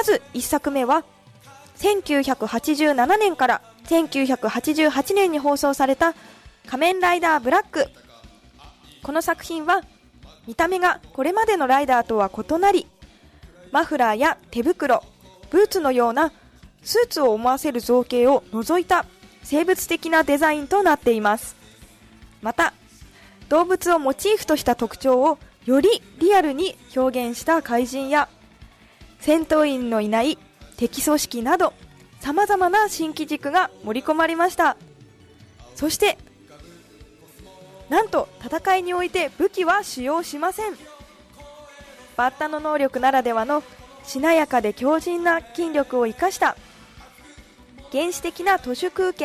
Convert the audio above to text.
まず1作目は1987年から1988年に放送された仮面ライダーブラック。この作品は見た目がこれまでのライダーとは異なり、マフラーや手袋、ブーツのようなスーツを思わせる造形を除いた生物的なデザインとなっています。また動物をモチーフとした特徴をよりリアルに表現した怪人や戦闘員のいない敵組織など様々な新機軸が盛り込まれました。そしてなんと戦いにおいて武器は使用しません。バッタの能力ならではのしなやかで強靭な筋力を生かした原始的な都市空間